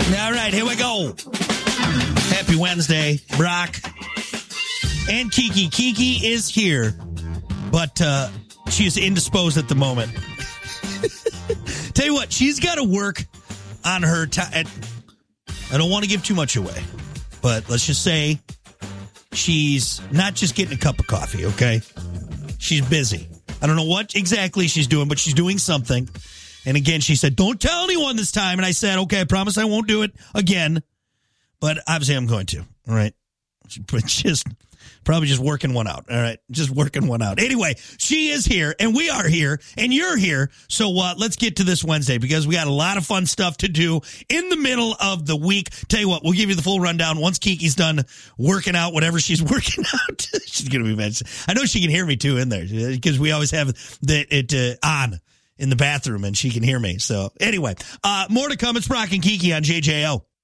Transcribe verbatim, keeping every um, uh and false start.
All right, here we go. Happy Wednesday, Brock and Kiki. Kiki is here, but uh, she is indisposed at the moment. Tell you what, she's got to work on her time. I don't want to give too much away, but let's just say she's not just getting a cup of coffee, okay? She's busy. I don't know what exactly she's doing, but she's doing something. And again, she said, don't tell anyone this time. And I said, okay, I promise I won't do it again. But obviously I'm going to, all right? Just probably just working one out, all right? Just working one out. Anyway, she is here, and we are here, and you're here. So uh, let's get to this Wednesday, because we got a lot of fun stuff to do in the middle of the week. Tell you what, we'll give you the full rundown once Kiki's done working out whatever she's working out. She's going to be mad. I know she can hear me, too, in there, because we always have the, it uh, on in the bathroom, and she can hear me. So anyway, uh, more to come. It's Brock and Kiki on J J O.